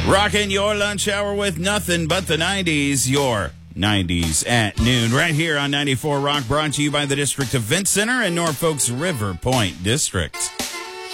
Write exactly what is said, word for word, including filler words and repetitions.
Rocking your lunch hour with nothing but the nineties, your nineties at noon, right here on ninety-four Rock, brought to you by the District Event Center in Norfolk's River Point District.